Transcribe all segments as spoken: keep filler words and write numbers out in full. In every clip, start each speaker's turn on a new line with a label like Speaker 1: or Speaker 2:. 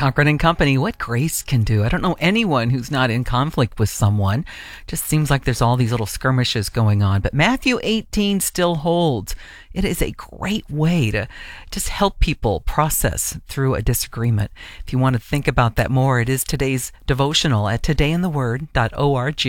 Speaker 1: Concord and Company, what grace can do. I don't know anyone who's not in conflict with someone. Just seems like there's all these little skirmishes going on. But Matthew eighteen still holds. It is a great way to just help people process through a disagreement. If you want to think about that more, it is today's devotional at today in the word dot org.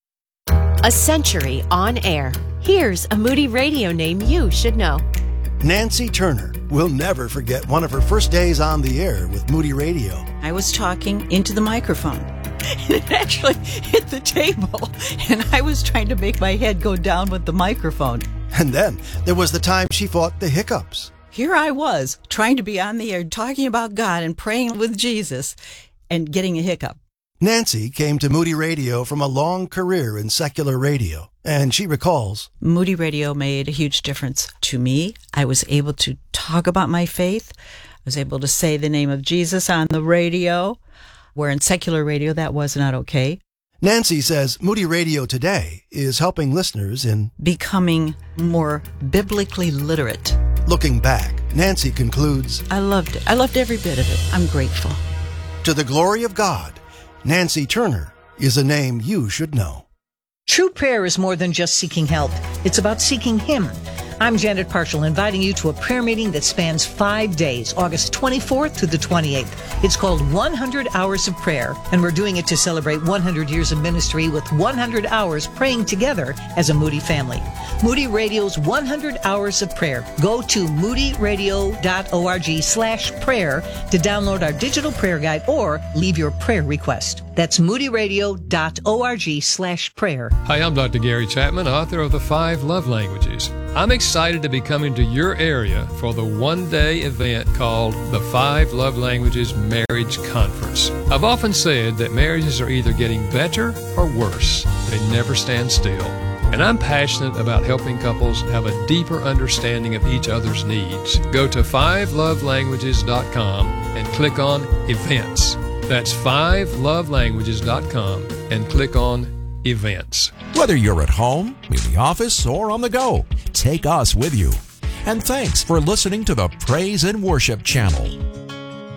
Speaker 2: A century on air. Here's a Moody Radio name you should know.
Speaker 3: Nancy Turner will never forget one of her first days on the air with Moody Radio.
Speaker 4: I was talking into the microphone. It actually hit the table, and I was trying to make my head go down with the microphone.
Speaker 3: And then there was the time she fought the hiccups.
Speaker 4: Here I was, trying to be on the air, talking about God and praying with Jesus, and getting a hiccup.
Speaker 3: Nancy came to Moody Radio from a long career in secular radio, and she recalls,
Speaker 4: Moody Radio made a huge difference to me. I was able to talk about my faith. I was able to say the name of Jesus on the radio, where in secular radio that was not okay.
Speaker 3: Nancy says Moody Radio today is helping listeners in
Speaker 4: becoming more biblically literate.
Speaker 3: Looking back, Nancy concludes,
Speaker 4: I loved it. I loved every bit of it. I'm grateful.
Speaker 3: To the glory of God, Nancy Turner is a name you should know.
Speaker 5: True prayer is more than just seeking help. It's about seeking Him. I'm Janet Parshall, inviting you to a prayer meeting that spans five days, August twenty-fourth to the twenty-eighth. It's called one hundred Hours of Prayer, and we're doing it to celebrate one hundred years of ministry with one hundred hours praying together as a Moody family. Moody Radio's one hundred Hours of Prayer. Go to moody radio dot org slash prayer to download our digital prayer guide or leave your prayer request. That's moody radio dot org slash prayer.
Speaker 6: Hi, I'm Doctor Gary Chapman, author of The Five Love Languages. I'm excited to be coming to your area for the one-day event called the Five Love Languages Marriage Conference. I've often said that marriages are either getting better or worse. They never stand still. And I'm passionate about helping couples have a deeper understanding of each other's needs. Go to five love languages dot com and click on Events. That's five love languages dot com and click on Events.
Speaker 7: Whether you're at home, in the office, or on the go, take us with you. And thanks for listening to the Praise and Worship Channel.